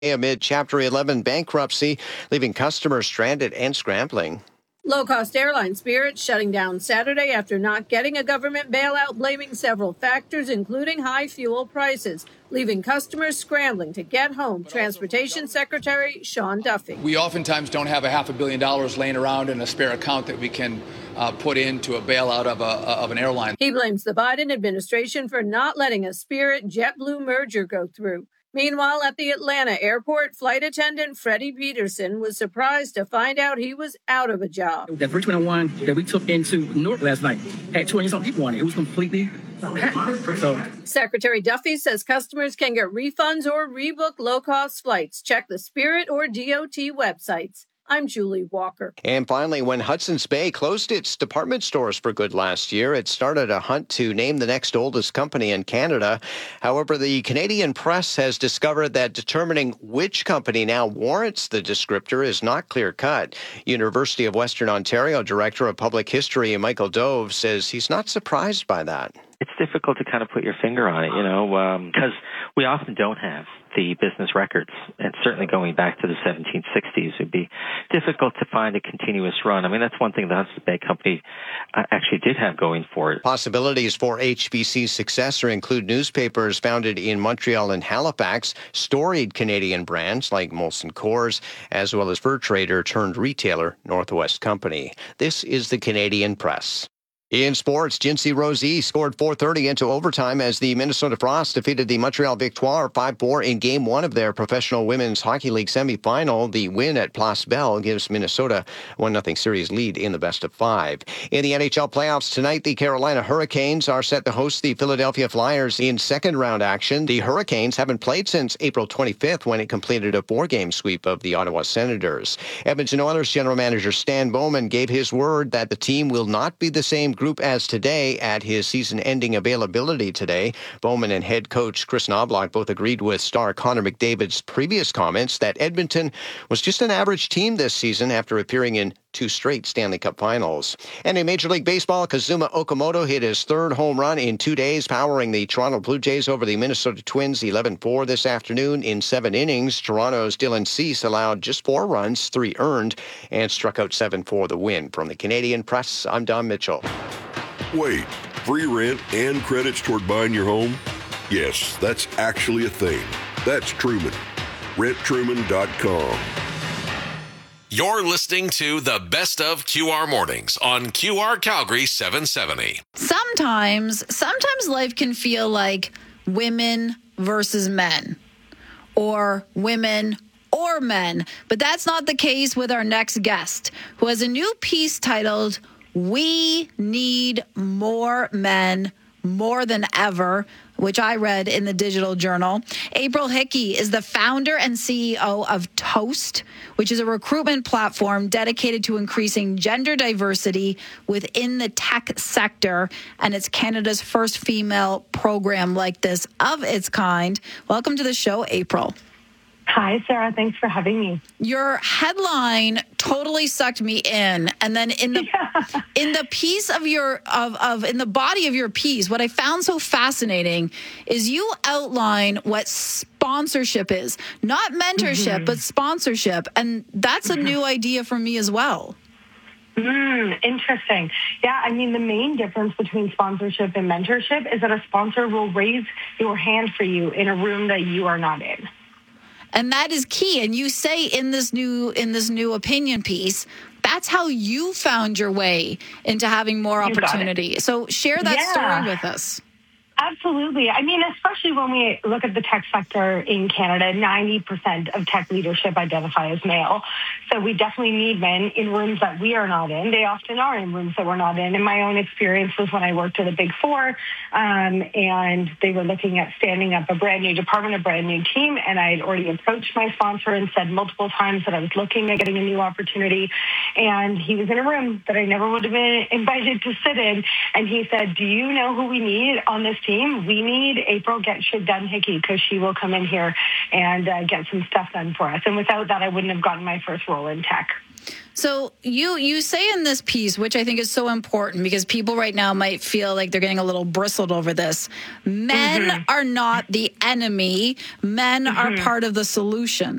amid Chapter 11 bankruptcy, leaving customers stranded and scrambling. Low-cost airline Spirit shutting down Saturday after not getting a government bailout, blaming several factors, including high fuel prices, leaving customers scrambling to get home. Transportation Secretary Sean Duffy. We oftentimes don't have $500 million laying around in a spare account that we can put into a bailout of an airline. He blames the Biden administration for not letting a Spirit-JetBlue merger go through. Meanwhile, at the Atlanta airport, flight attendant Freddie Peterson was surprised to find out he was out of a job. That first 21 that we took into Newark last night had 20-something people on it. It was completely packed. So Secretary Duffy says customers can get refunds or rebook low-cost flights. Check the Spirit or DOT websites. I'm Julie Walker. And finally, when Hudson's Bay closed its department stores for good last year, it started a hunt to name the next oldest company in Canada. However, the Canadian Press has discovered that determining which company now warrants the descriptor is not clear-cut. University of Western Ontario Director of Public History Michael Dove says he's not surprised by that. It's difficult to kind of put your finger on it, because we often don't have the business records, and certainly going back to the 1760s would be difficult to find a continuous run. I mean, that's one thing the Hudson's Bay Company actually did have going for it. Possibilities for HBC's successor include newspapers founded in Montreal and Halifax, storied Canadian brands like Molson Coors, as well as fur trader turned retailer Northwest Company. This is the Canadian Press. In sports, Jincy Rosie scored 4:30 into overtime as the Minnesota Frost defeated the Montreal Victoire 5-4 in Game 1 of their Professional Women's Hockey League semifinal. The win at Place Belle gives Minnesota a 1-0 series lead in the best-of-5. In the NHL playoffs tonight, the Carolina Hurricanes are set to host the Philadelphia Flyers in second-round action. The Hurricanes haven't played since April 25th when it completed a 4-game sweep of the Ottawa Senators. Edmonton Oilers general manager Stan Bowman gave his word that the team will not be the same group as today at his season-ending availability today. Bowman and head coach Chris Knobloch both agreed with star Connor McDavid's previous comments that Edmonton was just an average team this season after appearing in 2 straight Stanley Cup finals. And in Major League Baseball, Kazuma Okamoto hit his 3rd home run in 2 days, powering the Toronto Blue Jays over the Minnesota Twins 11-4 this afternoon in 7 innings. Toronto's Dylan Cease allowed just 4 runs, 3 earned, and struck out 7 for the win. From the Canadian Press, I'm Don Mitchell. Wait, free rent and credits toward buying your home? Yes, that's actually a thing. That's Truman. RentTruman.com. You're listening to the Best of QR Mornings on QR Calgary 770. Sometimes life can feel like women versus men, or women or men. But that's not the case with our next guest, who has a new piece titled "We Need More Men More Than Ever," which I read in the Digital Journal. April Hickey is the founder and CEO of Toast, which is a recruitment platform dedicated to increasing gender diversity within the tech sector, and it's Canada's first female program like this of its kind. Welcome to the show, April. Hi, Sarah. Thanks for having me. Your headline totally sucked me in, and then in the piece of your in the body of your piece, what I found so fascinating is you outline what sponsorship is, not mentorship, but sponsorship, and that's a new idea for me as well. Interesting. Yeah, I mean, the main difference between sponsorship and mentorship is that a sponsor will raise your hand for you in a room that you are not in. And that is key. And you say in this new opinion piece, that's how you found your way into having more opportunity. So share that story with us. Absolutely. I mean, especially when we look at the tech sector in Canada, 90% of tech leadership identify as male. So we definitely need men in rooms that we are not in. They often are in rooms that we're not in. And my own experience was when I worked at a Big Four, and they were looking at standing up a brand new department, a brand new team. And I had already approached my sponsor and said multiple times that I was looking at getting a new opportunity. And he was in a room that I never would have been invited to sit in. And he said, "Do you know who we need on this team team, we need April Get Shit Done Hickey, because she will come in here and get some stuff done for us. And without that, I wouldn't have gotten my first role in tech. So you say in this piece, which I think is so important because people right now might feel like they're getting a little bristled over this. Men are not the enemy. Men are part of the solution.